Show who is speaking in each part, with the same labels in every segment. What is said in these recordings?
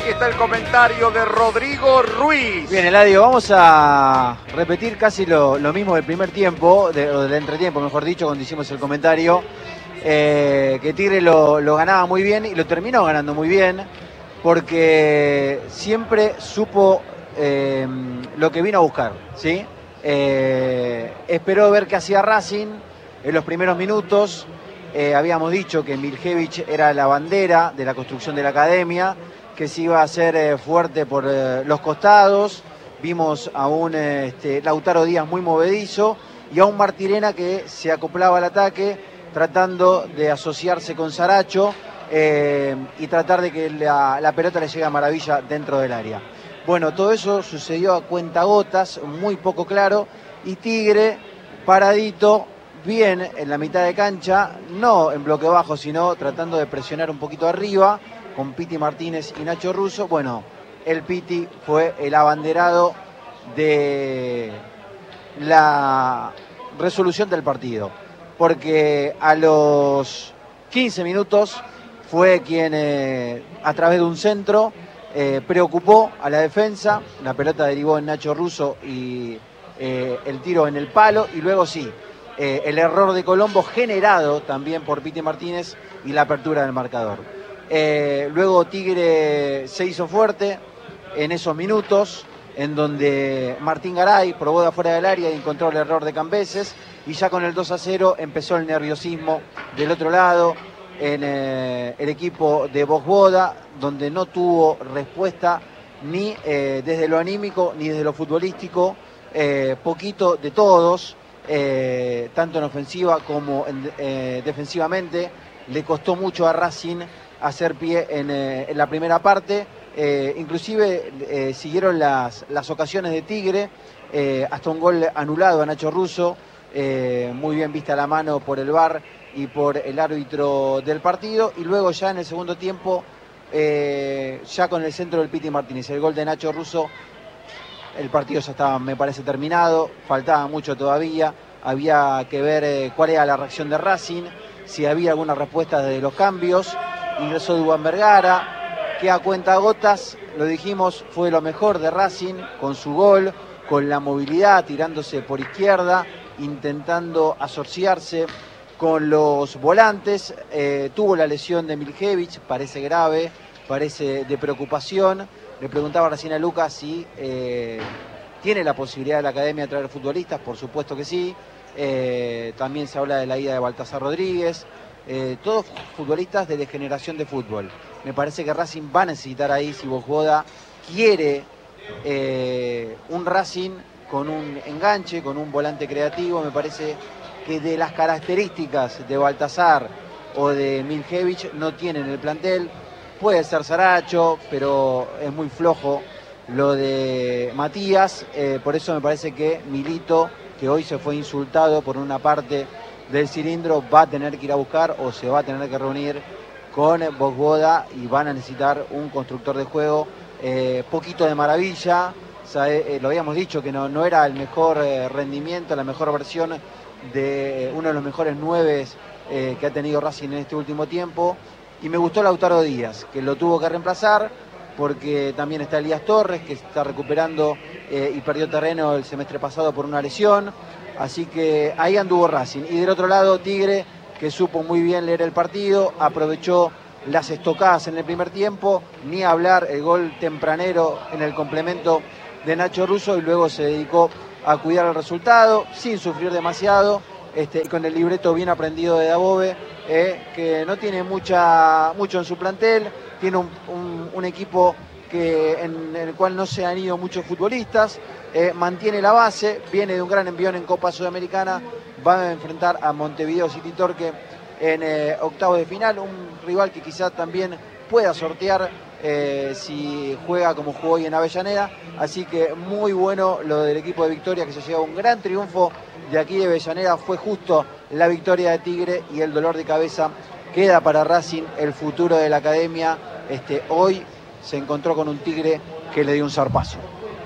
Speaker 1: Aquí está el comentario de Rodrigo Ruiz.
Speaker 2: Bien, Eladio, vamos a repetir casi lo mismo del primer tiempo, o del entretiempo, mejor dicho, cuando hicimos el comentario. Que Tigre lo ganaba muy bien y lo terminó ganando muy bien, porque siempre supo lo que vino a buscar, ¿sí? Esperó ver qué hacía Racing en los primeros minutos. Habíamos dicho que Miljevic era la bandera de la construcción de la academia, que se iba a hacer fuerte por los costados. Vimos a un Lautaro Díaz muy movedizo y a un Martirena que se acoplaba al ataque, tratando de asociarse con Saracho y tratar de que la pelota le llegue a maravilla dentro del área. Bueno, todo eso sucedió a cuentagotas, muy poco claro, y Tigre paradito, bien en la mitad de cancha, no en bloque bajo, sino tratando de presionar un poquito arriba, con Piti Martínez y Nacho Russo. Bueno, el Piti fue el abanderado de la resolución del partido, porque a los 15 minutos fue quien, a través de un centro, preocupó a la defensa. La pelota derivó en Nacho Russo y el tiro en el palo, y luego sí, el error de Colombo generado también por Piti Martínez y la apertura del marcador. Luego Tigre se hizo fuerte en esos minutos, en donde Martín Garay probó de afuera del área y encontró el error de Cambeses, y ya con el 2-0 empezó el nerviosismo del otro lado en el equipo de Vojvoda, donde no tuvo respuesta ni desde lo anímico ni desde lo futbolístico, poquito de todos, tanto en ofensiva como defensivamente. Le costó mucho a Racing hacer pie en la primera parte. Inclusive siguieron las ocasiones de Tigre, hasta un gol anulado a Nacho Russo, muy bien vista la mano por el VAR y por el árbitro del partido. Y luego ya en el segundo tiempo, ya con el centro del Piti Martínez, el gol de Nacho Russo, el partido ya estaba, me parece, terminado. Faltaba mucho todavía, había que ver cuál era la reacción de Racing, si había alguna respuesta desde los cambios. Ingresó Duván Vergara, que a cuentagotas, lo dijimos, fue lo mejor de Racing, con su gol, con la movilidad, tirándose por izquierda, intentando asociarse con los volantes. Tuvo la lesión de Miljevic, parece grave, parece de preocupación. Le preguntaba recién a Lucas si tiene la posibilidad de la academia de traer futbolistas. Por supuesto que sí. También se habla de la ida de Baltasar Rodríguez. Todos futbolistas de degeneración de fútbol. Me parece que Racing va a necesitar ahí, si Vojvoda quiere un Racing con un enganche, con un volante creativo. Me parece que de las características de Baltasar o de Miljevic no tienen el plantel. Puede ser Saracho, pero es muy flojo lo de Matías. Por eso me parece que Milito, que hoy se fue insultado por una parte del cilindro, va a tener que ir a buscar, o se va a tener que reunir con Vojvoda, y van a necesitar un constructor de juego. Poquito de maravilla, lo habíamos dicho que no era el mejor rendimiento, la mejor versión de uno de los mejores 9 que ha tenido Racing en este último tiempo. Y me gustó Lautaro Díaz, que lo tuvo que reemplazar, porque también está Elías Torres, que está recuperando y perdió terreno el semestre pasado por una lesión. Así que ahí anduvo Racing. Y del otro lado, Tigre, que supo muy bien leer el partido, aprovechó las estocadas en el primer tiempo, ni hablar el gol tempranero en el complemento de Nacho Russo, y luego se dedicó a cuidar el resultado, sin sufrir demasiado, con el libreto bien aprendido de Dabove, que no tiene mucho en su plantel, tiene un equipo en el cual no se han ido muchos futbolistas, mantiene la base, viene de un gran envión en Copa Sudamericana, va a enfrentar a Montevideo City Torque en octavos de final, un rival que quizás también pueda sortear si juega como jugó hoy en Avellaneda. Así que muy bueno lo del equipo de Victoria, que se lleva un gran triunfo de aquí de Avellaneda. Fue justo la victoria de Tigre, y el dolor de cabeza queda para Racing, el futuro de la academia. Hoy se encontró con un Tigre que le dio un zarpazo.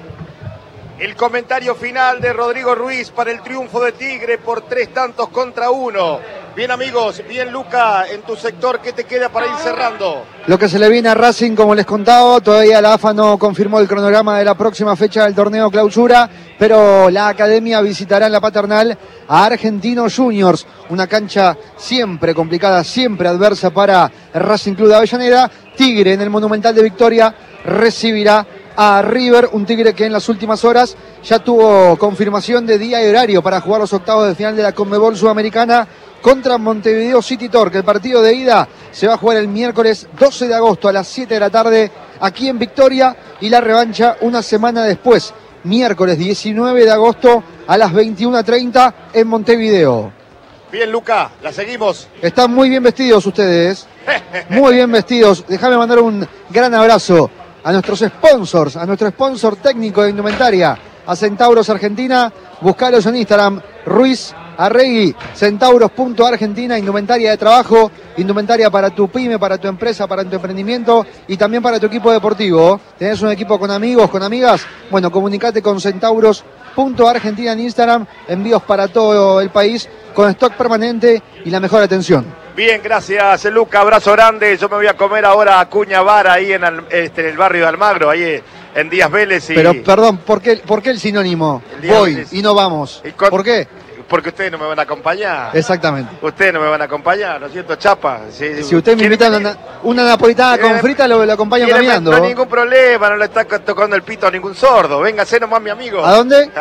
Speaker 1: El comentario final de Rodrigo Ruiz para el triunfo de Tigre por 3-1. Bien amigos, bien Luca, en tu sector, ¿qué te queda para ir cerrando?
Speaker 3: Lo que se le viene a Racing, como les contaba, todavía la AFA no confirmó el cronograma de la próxima fecha del torneo clausura, pero la academia visitará en la Paternal a Argentinos Juniors, una cancha siempre complicada, siempre adversa para Racing Club de Avellaneda. Tigre en el Monumental de Victoria recibirá a River, un Tigre que en las últimas horas ya tuvo confirmación de día y horario para jugar los octavos de final de la Conmebol Sudamericana contra Montevideo City Torque. El partido de ida se va a jugar el miércoles 12 de agosto a las 7 de la tarde aquí en Victoria, y la revancha una semana después, miércoles 19 de agosto a las 21:30 en Montevideo.
Speaker 1: Bien Luca, la seguimos.
Speaker 3: Están muy bien vestidos ustedes, muy bien vestidos. Déjame mandar un gran abrazo a nuestros sponsors, a nuestro sponsor técnico de indumentaria, a Centauros Argentina. Buscalos en Instagram, Ruiz Arregui, centauros.argentina, indumentaria de trabajo, indumentaria para tu pyme, para tu empresa, para tu emprendimiento y también para tu equipo deportivo. ¿Tenés un equipo con amigos, con amigas? Bueno, comunicate con centauros.argentina en Instagram, envíos para todo el país con stock permanente y la mejor atención.
Speaker 1: Bien, gracias Luca, abrazo grande. Yo me voy a comer ahora a Acuña Bar ahí en el barrio de Almagro, ahí en Díaz Vélez.
Speaker 3: Pero perdón, ¿por qué el sinónimo? Voy y no vamos. ¿Por qué?
Speaker 1: Porque ustedes no me van a acompañar.
Speaker 3: Exactamente.
Speaker 1: Ustedes no me van a acompañar, ¿no es cierto, Chapa?
Speaker 3: Si usted me invita a una napolitana con frita, lo acompaño caminando.
Speaker 1: No hay ningún problema, no le está tocando el pito a ningún sordo. Véngase nomás, mi amigo.
Speaker 3: ¿A dónde?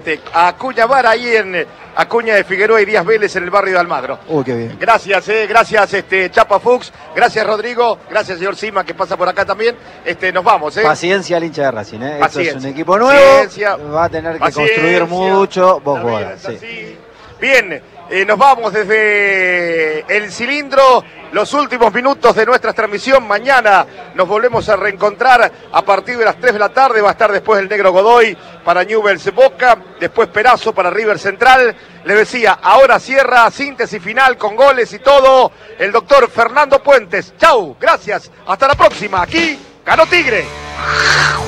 Speaker 1: A Acuña Bar, ahí en Acuña de Figueroa y Díaz Vélez, en el barrio de Almagro.
Speaker 3: Uy, qué bien.
Speaker 1: Gracias, gracias Chapa Fuchs, gracias Rodrigo, gracias señor Sima, que pasa por acá también. Nos vamos,
Speaker 2: Paciencia al hincha de Racing, Esto es un equipo nuevo,
Speaker 1: paciencia,
Speaker 2: va a tener que construir mucho. Vos
Speaker 1: sí. Bien, nos vamos desde el cilindro, los últimos minutos de nuestra transmisión. Mañana nos volvemos a reencontrar a partir de las 3 de la tarde. Va a estar después el Negro Godoy para Newell's Boca, después Perazo para River Central. Les decía, ahora cierra, síntesis final con goles y todo, el doctor Fernando Puentes. Chau, gracias, hasta la próxima. Aquí ganó Tigre.